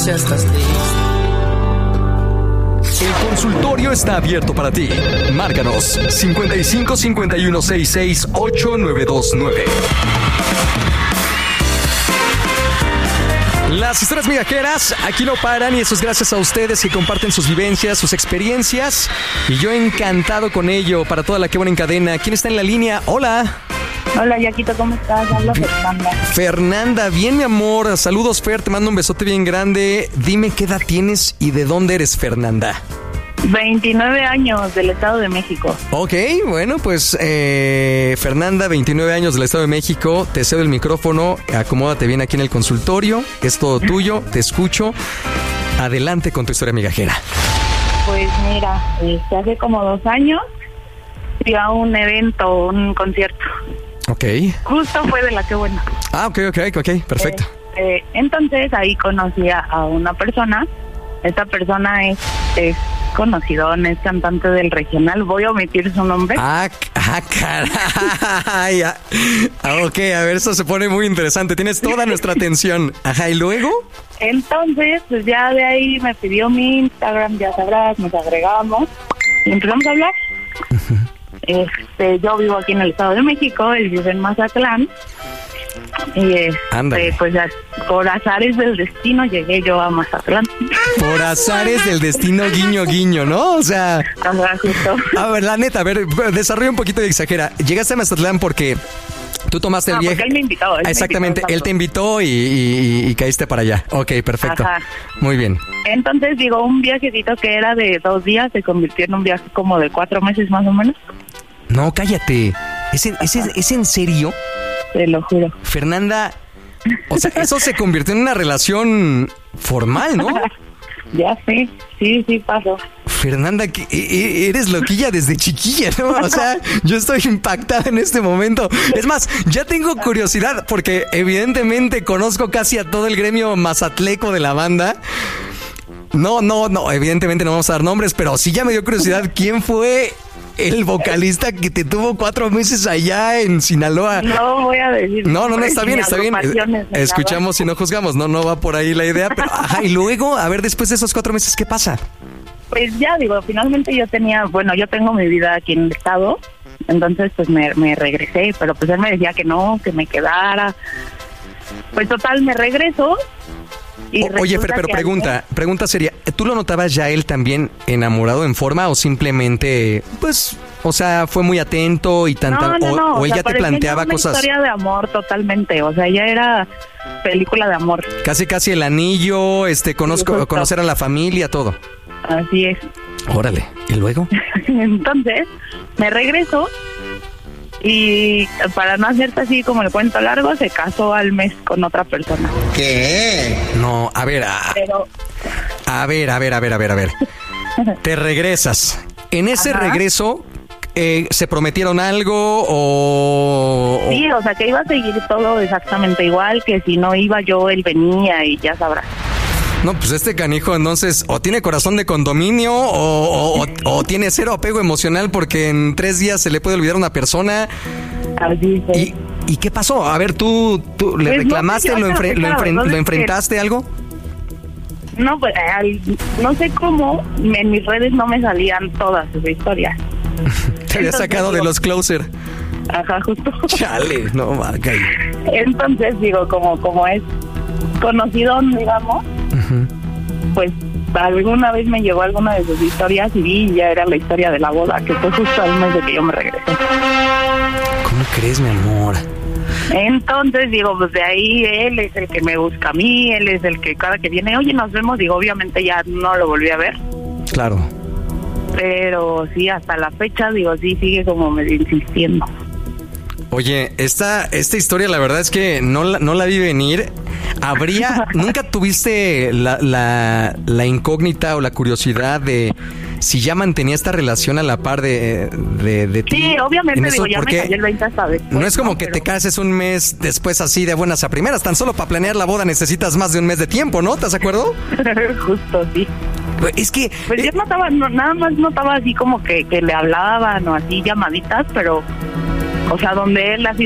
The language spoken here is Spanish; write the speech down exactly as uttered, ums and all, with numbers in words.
Ya estás triste. El consultorio está abierto para ti. Márcanos cincuenta y cinco cincuenta y uno sesenta y seis ocho nueve dos nueve. Las historias migajeras aquí no paran y eso es gracias a ustedes que comparten sus vivencias, sus experiencias. Y yo encantado con ello para toda la que buena en cadena. ¿Quién está en la línea? Hola. Hola, Yaquito, ¿cómo estás? Habla Fernanda. Fernanda, bien, mi amor. Saludos, Fer, te mando un besote bien grande. Dime qué edad tienes y de dónde eres, Fernanda. veintinueve años, del Estado de México. Ok, bueno, pues eh, Fernanda, veintinueve años del Estado de México. Te cedo el micrófono, acomódate bien aquí en el consultorio. Es todo tuyo, te escucho. Adelante con tu historia migajera. Pues mira, este, hace como dos años fui a un evento, un concierto. Ok. Justo fue de la que buena. Ah, ok, ok, ok, perfecto. Eh, entonces ahí conocí a una persona. Esta persona es, es conocidón, es cantante del regional. Voy a omitir su nombre. Ah, ah caray. Ah, ok, a ver, eso se pone muy interesante. Tienes toda nuestra atención. Ajá, ¿y luego? Entonces, pues ya de ahí me pidió mi Instagram, ya sabrás, nos agregamos y empezamos a hablar. Uh-huh. Este, yo vivo aquí en el Estado de México, él vive en Mazatlán. Y este, pues ya, por azares del destino llegué yo a Mazatlán. Por azares del destino, guiño, guiño, ¿no? O sea... A ver, la neta, a ver, desarrolla un poquito y exagera. Llegaste a Mazatlán porque tú tomaste el no, viaje... porque él me invitó. Él Exactamente, me invitó, él te invitó y, y, y caíste para allá. Ok, perfecto. Ajá. Muy bien. Entonces, digo, un viajecito que era de dos días se convirtió en un viaje como de cuatro meses más o menos. No, cállate. ¿Es en, es, es en serio? Te lo juro. Fernanda, o sea, eso se convirtió en una relación formal, ¿no? Ya sé, sí, sí pasó. Fernanda, que eres loquilla desde chiquilla, ¿no? O sea, yo estoy impactada en este momento. Es más, ya tengo curiosidad porque evidentemente conozco casi a todo el gremio mazatleco de la banda. No, no, no, evidentemente no vamos a dar nombres, pero sí ya me dio curiosidad quién fue el vocalista que te tuvo cuatro meses allá en Sinaloa. No voy a decir. No, no, no, está bien, está bien. Escuchamos y no juzgamos. No, no va por ahí la idea. Pero, ajá, y luego, a ver, después de esos cuatro meses, ¿qué pasa? Pues ya, digo, finalmente yo tenía, bueno, yo tengo mi vida aquí en el estado. Entonces, pues me, me regresé. Pero pues él me decía que no, que me quedara. Pues total, me regreso. Y o, oye, Fer, pero pregunta, alguien... pregunta seria, ¿tú lo notabas ya él también enamorado en forma o simplemente, pues, o sea, fue muy atento y tanta, no, no, no, o, o él o sea, ya te planteaba una cosas? Historia de amor totalmente, o sea, ya era película de amor. Casi, casi el anillo, este, conozco, sí, conocer a la familia, todo. Así es. Órale, ¿y luego? Entonces, me regreso. Y para no hacerte así como el cuento largo, se casó al mes con otra persona. ¿Qué? No, a ver, a, Pero... a ver, a ver, a ver, a ver, a ver. Te regresas. En ese Ajá. regreso, eh, ¿se prometieron algo o...? Sí, o sea, que iba a seguir todo exactamente igual, que si no iba yo, él venía y ya sabrás. No, pues este canijo entonces o tiene corazón de condominio o, o, o tiene cero apego emocional porque en tres días se le puede olvidar a una persona. Así es. ¿Y, ¿Y qué pasó? A ver, ¿tú, tú le pues reclamaste, no, lo, enfre- lo, enfre- no, ¿lo enfrentaste que... algo? No, pues no sé cómo en mis redes no me salían todas sus historias. Te había sacado digo, de los closer. Ajá, justo. Chale, no, marca. Entonces digo, como, como es conocido, digamos, uh-huh. pues alguna vez me llegó alguna de sus historias y vi y ya era la historia de la boda, que fue justo al mes de que yo me regresé. ¿Cómo crees, mi amor? Entonces digo, pues de ahí él es el que me busca a mí, él es el que cada que viene, oye, nos vemos, digo, obviamente ya no lo volví a ver. Claro. Pero sí, hasta la fecha, digo, sí, sigue como medio insistiendo. Oye, esta, esta historia la verdad es que no la, no la vi venir. ¿Habría, nunca tuviste la, la, la incógnita o la curiosidad de si ya mantenía esta relación a la par de, de, de ti? Sí, obviamente, digo, ya me cayó el veinte hasta después. No es como que pero... te cases un mes después así de buenas a primeras. Tan solo para planear la boda necesitas más de un mes de tiempo, ¿no? ¿Estás de acuerdo? Justo, sí. Es que... Pues yo notaba, no, nada más notaba así como que, que le hablaban o así llamaditas, pero... O sea, donde él así